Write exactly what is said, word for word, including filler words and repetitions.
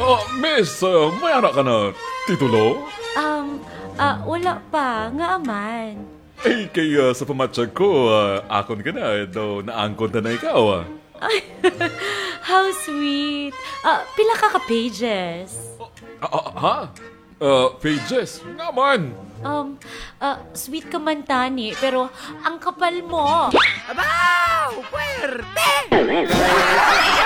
Oh, miss, uh, may anak ka na titulo? Um, ah, wala pa. Nga aman. Eh, kaya sa pamatsag ko, uh, akon ka na, daw naangkon na na ikaw, ah. How sweet. Ah, pila ka ka pages? Ah, ah, ha? Uh, pages? Naman! Um, ah, sweet ka man, Tani, pero ang kapal mo. Abaw! Puwerte!